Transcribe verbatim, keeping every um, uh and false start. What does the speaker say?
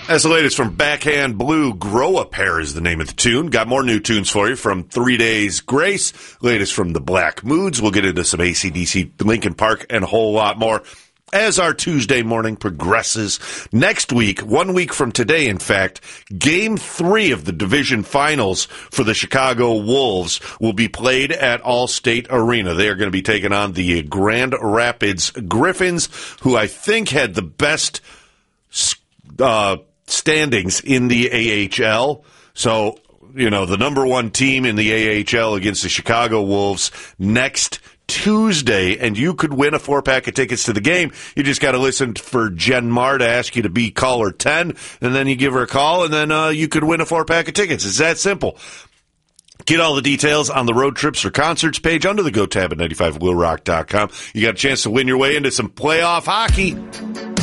As the latest from Backhand Blue, Grow a Pair is the name of the tune. Got more new tunes for you from Three Days Grace. Latest from the Black Moods. We'll get into some A C D C, Linkin Park, and a whole lot more as our Tuesday morning progresses. Next week, one week from today, in fact, Game three of the division finals for the Chicago Wolves will be played at Allstate Arena. They are going to be taking on the Grand Rapids Griffins, who I think had the best uh standings in the A H L. So, you know, the number one team in the A H L against the Chicago Wolves next Tuesday, and you could win a four-pack of tickets to the game. You just got to listen for Jen Marr to ask you to be caller ten, and then you give her a call, and then uh, you could win a four-pack of tickets. It's that simple. Get all the details on the road trips or concerts page under the Go tab at ninety-five blue rock dot com. You got a chance to win your way into some playoff hockey.